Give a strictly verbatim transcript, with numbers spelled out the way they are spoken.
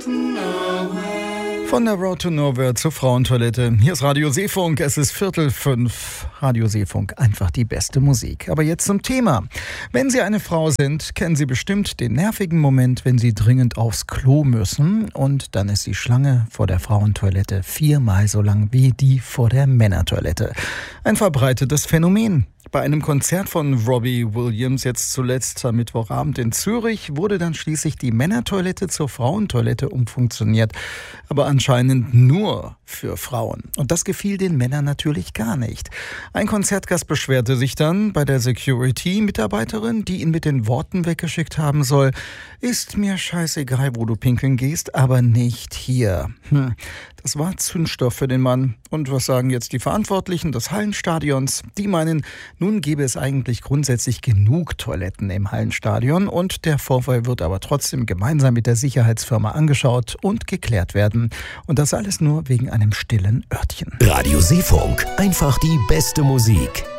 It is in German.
Von der Road to Nowhere zur Frauentoilette. Hier ist Radio Seefunk, es ist Viertel fünf. Radio Seefunk, einfach die beste Musik. Aber jetzt zum Thema. Wenn Sie eine Frau sind, kennen Sie bestimmt den nervigen Moment, wenn Sie dringend aufs Klo müssen. Und dann ist die Schlange vor der Frauentoilette viermal so lang wie die vor der Männertoilette. Ein verbreitetes Phänomen. Bei einem Konzert von Robbie Williams jetzt zuletzt am Mittwochabend in Zürich wurde dann schließlich die Männertoilette zur Frauentoilette umfunktioniert. Aber anscheinend nur für Frauen. Und das gefiel den Männern natürlich gar nicht. Ein Konzertgast beschwerte sich dann bei der Security-Mitarbeiterin, die ihn mit den Worten weggeschickt haben soll: Ist mir scheißegal, wo du pinkeln gehst, aber nicht hier. Hm. Das war Zündstoff für den Mann. Und was sagen jetzt die Verantwortlichen des Hallenstadions? Die meinen, nun gäbe es eigentlich grundsätzlich genug Toiletten im Hallenstadion und der Vorfall wird aber trotzdem gemeinsam mit der Sicherheitsfirma angeschaut und geklärt werden. Und das alles nur wegen einem stillen Örtchen. Radio Seefunk, einfach die beste Musik.